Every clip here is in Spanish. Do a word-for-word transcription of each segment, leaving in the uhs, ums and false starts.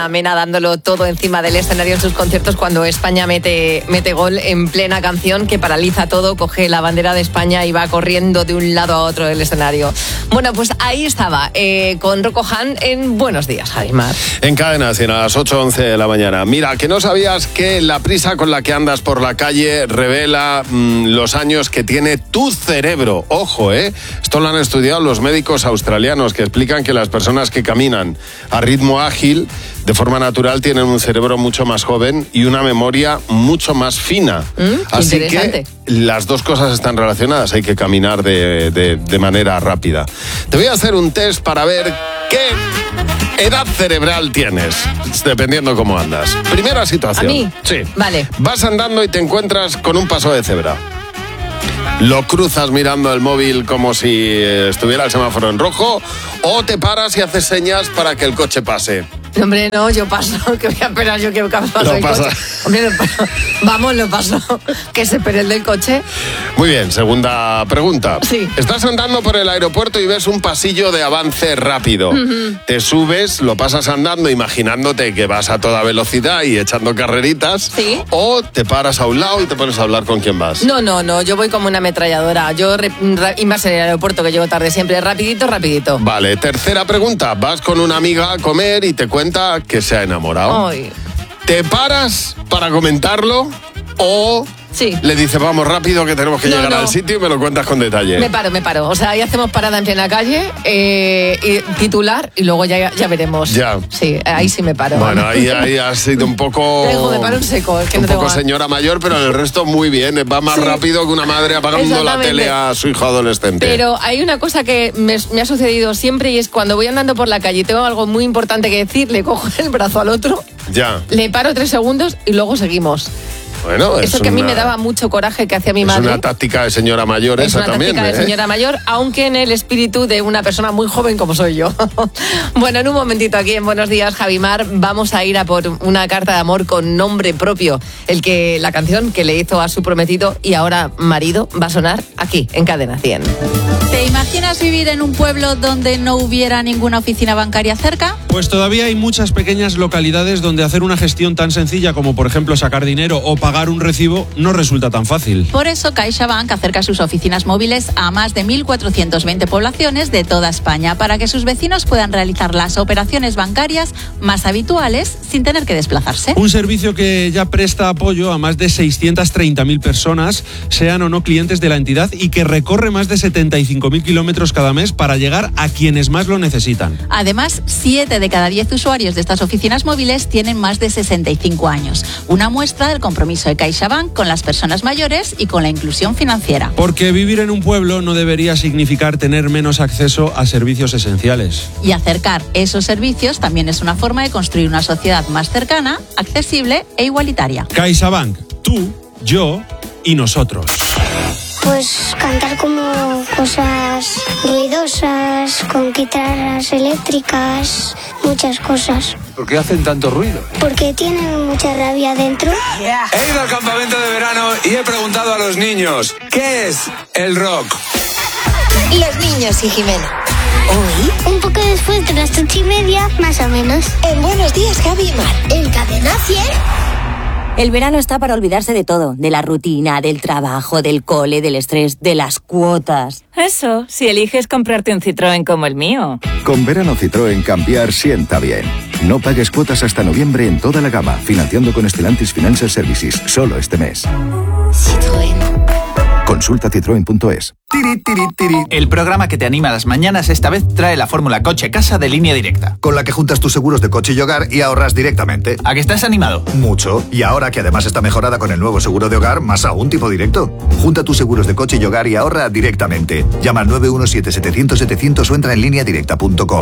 María Mena dándolo todo encima del escenario en sus conciertos cuando España mete, mete gol en plena canción que paraliza todo, coge la bandera de España y va corriendo de un lado a otro del escenario. Bueno, pues ahí estaba, eh, con Rocco Han en Buenos Días, Javimar. En Cadena cien a las ocho once de la mañana. Mira, que no sabías que la prisa con la que andas por la calle revela mmm, los años que tiene tu cerebro. Ojo, ¿eh? Esto lo han estudiado los médicos australianos que explican que las personas que caminan a ritmo ágil, de forma natural, tienen un cerebro mucho más joven y una memoria mucho más fina. Mm, Así que las dos cosas están relacionadas. Hay que caminar de, de, de manera rápida. Te voy a hacer un test para ver qué edad cerebral tienes, dependiendo cómo andas. Primera situación. ¿A mí? Sí. Vale. Vas andando y te encuentras con un paso de cebra. Lo cruzas mirando el móvil como si estuviera el semáforo en rojo, o te paras y haces señas para que el coche pase. Hombre, no, yo paso, que voy a esperar yo que paso Lo el pasa. coche. Hombre, lo paso. Vamos, lo paso. Que se espere el del coche. Muy bien, segunda pregunta. Sí. Estás andando por el aeropuerto y ves un pasillo de avance rápido. Uh-huh. Te subes, lo pasas andando imaginándote que vas a toda velocidad y echando carreritas. Sí. O te paras a un lado y te pones a hablar con quién vas. No, no, no, yo voy como una ametralladora. Yo, y más en el aeropuerto, que llego tarde siempre, rapidito, rapidito. Vale, tercera pregunta. Vas con una amiga a comer y te cuenta que se ha enamorado. Ay. ¿Te paras para comentarlo o sí. le dices vamos rápido que tenemos que no, llegar no. al sitio y me lo cuentas con detalle? Me paro, me paro. O sea, ahí hacemos parada en plena calle, eh, y titular y luego ya, ya veremos. Ya. Sí, ahí sí me paro. Bueno, ahí, ahí has sido un poco... Te dejo, me paro en seco. Es que un no tengo poco más. señora mayor, pero en el resto muy bien. Va más sí. rápido que una madre apagando la tele a su hijo adolescente. Pero hay una cosa que me, me ha sucedido siempre y es cuando voy andando por la calle y tengo algo muy importante que decir, le cojo el brazo al otro, ya. le paro tres segundos y luego seguimos. Bueno, Eso es que a mí una, me daba mucho coraje que hacía mi madre. Es una táctica de señora mayor es esa una también. táctica ¿eh? de señora mayor, aunque en el espíritu de una persona muy joven como soy yo. Bueno, en un momentito aquí en Buenos Días, Javimar, vamos a ir a por una carta de amor con nombre propio. El que la canción que le hizo a su prometido y ahora marido va a sonar aquí, en Cadena cien. ¿Te imaginas vivir en un pueblo donde no hubiera ninguna oficina bancaria cerca? Pues todavía hay muchas pequeñas localidades donde hacer una gestión tan sencilla como, por ejemplo, sacar dinero o pagar un recibo no resulta tan fácil. Por eso CaixaBank acerca sus oficinas móviles a más de mil cuatrocientas veinte poblaciones de toda España para que sus vecinos puedan realizar las operaciones bancarias más habituales sin tener que desplazarse. Un servicio que ya presta apoyo a más de seiscientas treinta mil personas, sean o no clientes de la entidad, y que recorre más de setenta y cinco mil kilómetros cada mes para llegar a quienes más lo necesitan. Además, siete de cada diez usuarios de estas oficinas móviles tienen más de sesenta y cinco años. Una muestra del compromiso de CaixaBank con las personas mayores y con la inclusión financiera. Porque vivir en un pueblo no debería significar tener menos acceso a servicios esenciales. Y acercar esos servicios también es una forma de construir una sociedad más cercana, accesible e igualitaria. CaixaBank, tú, yo y nosotros. Pues cantar como cosas ruidosas, con guitarras eléctricas, muchas cosas. ¿Por qué hacen tanto ruido? Porque tienen mucha rabia dentro. Yeah. He ido al campamento de verano y he preguntado a los niños, ¿qué es el rock? Los niños y Jimena. Hoy, un poco después de las ocho y media, más o menos. En Buenos Días, Javi y Mar. En Cadena cien. El verano está para olvidarse de todo, de la rutina, del trabajo, del cole, del estrés, de las cuotas. Eso, si eliges comprarte un Citroën como el mío. Con verano Citroën cambiar sienta bien. No pagues cuotas hasta noviembre en toda la gama, financiando con Stellantis Financial Services, solo este mes. Citroën. Consulta citroen punto es. Tiri, tiri, tiri. El programa que te anima a las mañanas esta vez trae la fórmula coche-casa de Línea Directa. Con la que juntas tus seguros de coche y hogar y ahorras directamente. ¿A que estás animado? Mucho. Y ahora que además está mejorada con el nuevo seguro de hogar, más aún tipo directo. Junta tus seguros de coche y hogar y ahorra directamente. Llama al nueve uno siete, setecientos, setecientos o entra en línea directa punto com.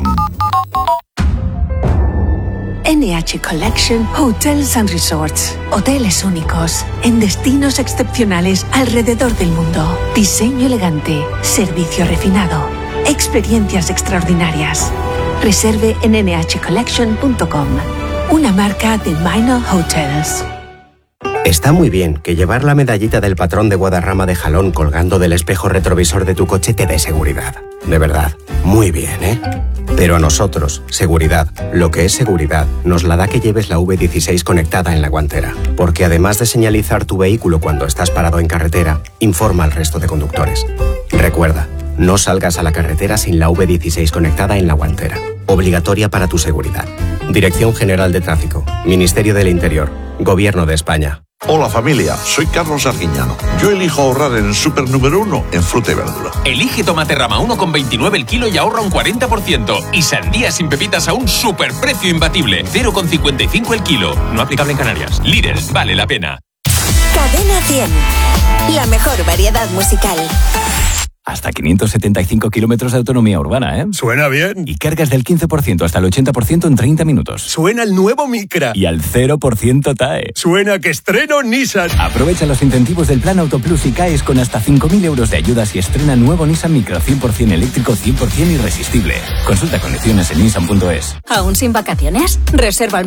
N H Collection Hotels and Resorts. Hoteles únicos, en destinos excepcionales alrededor del mundo. Diseño elegante, servicio refinado, experiencias extraordinarias. Reserve en ene hache collection punto com. Una marca de Minor Hotels. Está muy bien que llevar la medallita del patrón de Guadarrama de Jalón colgando del espejo retrovisor de tu coche te dé seguridad. De verdad, muy bien, ¿eh? Pero a nosotros, seguridad, lo que es seguridad, nos la da que lleves la V dieciséis conectada en la guantera. Porque además de señalizar tu vehículo cuando estás parado en carretera, informa al resto de conductores. Recuerda, no salgas a la carretera sin la V dieciséis conectada en la guantera. Obligatoria para tu seguridad. Dirección General de Tráfico, Ministerio del Interior, Gobierno de España. Hola familia, soy Carlos Arguiñano. Yo elijo ahorrar en el súper número uno en fruta y verdura. Elige tomate rama uno con veintinueve el kilo y ahorra un cuarenta por ciento. Y sandía sin pepitas a un superprecio imbatible, cero con cincuenta y cinco el kilo. No aplicable en Canarias. Lidl, vale la pena. Cadena cien. La mejor variedad musical. Hasta quinientos setenta y cinco kilómetros de autonomía urbana, ¿eh? Suena bien. Y cargas del quince por ciento hasta el ochenta por ciento en treinta minutos. Suena el nuevo Micra. Y al cero por ciento T A E. Suena que estreno Nissan. Aprovecha los incentivos del Plan Autoplus y caes con hasta cinco mil euros de ayudas y estrena nuevo Nissan Micra cien por ciento eléctrico, cien por ciento irresistible. Consulta condiciones en nissan punto es. ¿Aún sin vacaciones? Reserva el